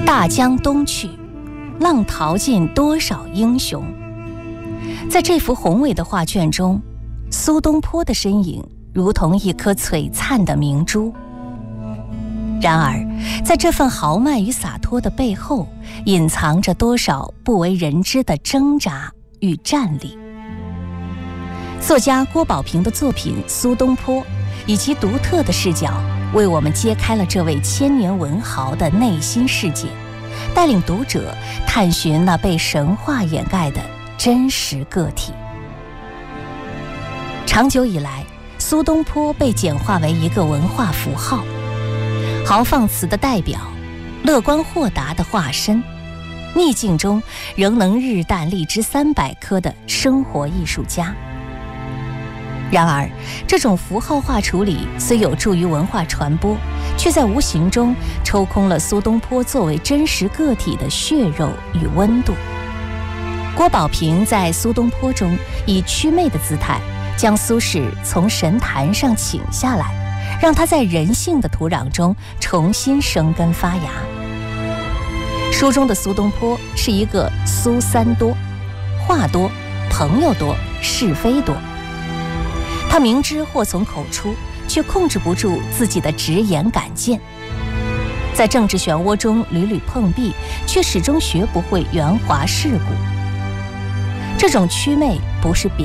大江东去，浪淘尽多少英雄。在这幅宏伟的画卷中，苏东坡的身影如同一颗璀璨的明珠。然而，在这份豪迈与洒脱的背后，隐藏着多少不为人知的挣扎与战栗。作家郭宝平的作品《苏东坡》，以其独特的视角，为我们揭开了这位千年文豪的内心世界，带领读者探寻那被神话掩盖的真实个体。长久以来，苏东坡被简化为一个文化符号，豪放词的代表，乐观豁达的化身，逆境中仍能日啖荔枝300颗的生活艺术家。然而，这种符号化处理虽有助于文化传播，却在无形中抽空了苏东坡作为真实个体的血肉与温度。郭宝平在苏东坡中以祛魅的姿态，将苏轼从神坛上请下来，让他在人性的土壤中重新生根发芽。书中的苏东坡是一个苏三多，话多，朋友多，是非多。他明知祸从口出，却控制不住自己的直言敢谏，在政治漩涡中屡屡碰壁，却始终学不会圆滑世故。这种祛魅不是